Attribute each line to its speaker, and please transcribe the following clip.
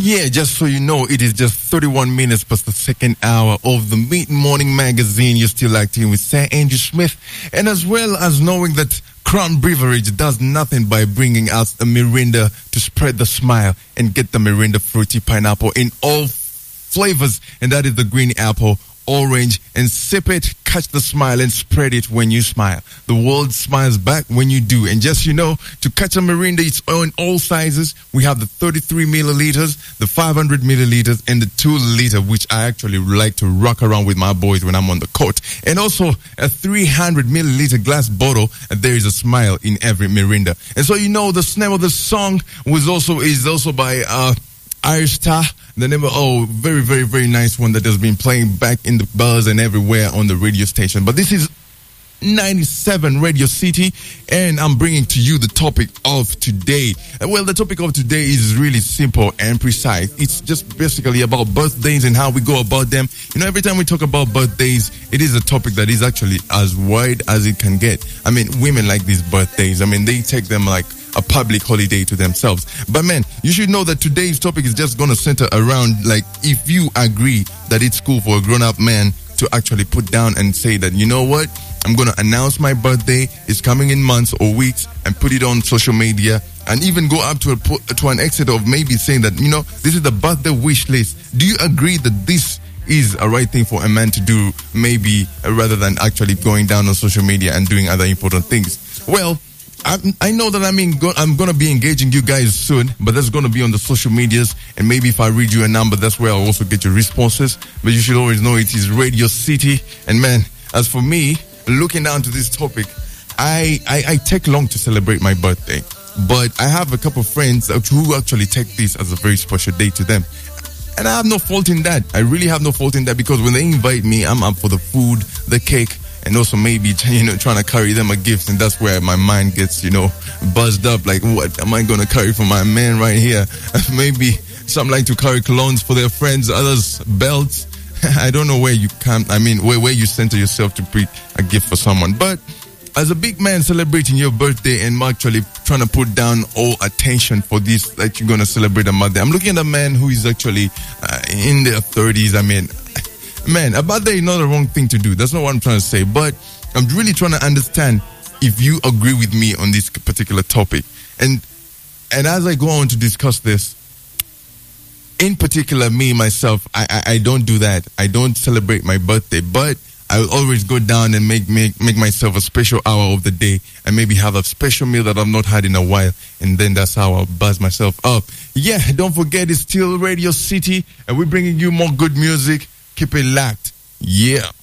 Speaker 1: Yeah, just so you know, it is just 31 minutes past the second hour of the Mid-Morning Magazine. You're still acting with Sir Andrew Smith. And as well as knowing that Crown Beverage does nothing by bringing out the Mirinda to spread the smile and get the Mirinda Fruity Pineapple in all flavors. And that is the green apple, orange, and sip it, catch the smile, and spread it when you smile. The world smiles back when you do. And just, you know, to catch a Mirinda, it's in all sizes. We have the 33 milliliters, the 500 milliliters, and the 2 liter, which I actually like to rock around with my boys when I'm on the court. And also a 300 milliliter glass bottle, and there is a smile in every Mirinda. And so, you know, the name of the song is also by, Irish Star, the name of, very, very, very nice one that has been playing back in the bars and everywhere on the radio station. But this is 97 Radio City, and I'm bringing to you the topic of today. Well, the topic of today is really simple and precise. It's just basically about birthdays and how we go about them. You know, every time we talk about birthdays, it is a topic that is actually as wide as it can get. I mean, women like these birthdays. I mean, they take them like a public holiday to themselves. But man, you should know that today's topic is just going to center around, like, if you agree that it's cool for a grown-up man to actually put down and say that, you know what, I'm going to announce my birthday is coming in months or weeks and put it on social media, and even go up to an extent of maybe saying that, you know, this is the birthday wish list. Do you agree that this is a right thing for a man to do, maybe rather than actually going down on social media and doing other important things? Well, I know that I'm going to be engaging you guys soon, but that's going to be on the social medias, and maybe if I read you a number, that's where I'll also get your responses. But you should always know it is Radio City. And man, as for me, looking down to this topic, I take long to celebrate my birthday, but I have a couple of friends who actually take this as a very special day to them. And I have no fault in that. I really have no fault in that, because when they invite me, I'm up for the food, the cake, and also maybe, you know, trying to carry them a gift. And that's where my mind gets, you know, buzzed up. Like, what am I going to carry for my man right here? Maybe some like to carry colognes for their friends, others belts. I don't know where you where you center yourself to bring a gift for someone. But as a big man celebrating your birthday and actually trying to put down all attention for this, that you're going to celebrate a birthday, I'm looking at a man who is actually in their 30s. I mean, man, a birthday is not the wrong thing to do. That's not what I'm trying to say. But I'm really trying to understand if you agree with me on this particular topic. And as I go on to discuss this, in particular, me, myself, I don't do that. I don't celebrate my birthday, but I will always go down and make myself a special hour of the day, and maybe have a special meal that I've not had in a while. And then that's how I'll buzz myself up. Yeah, don't forget, it's still Radio City, and we're bringing you more good music. Keep it locked. Yeah.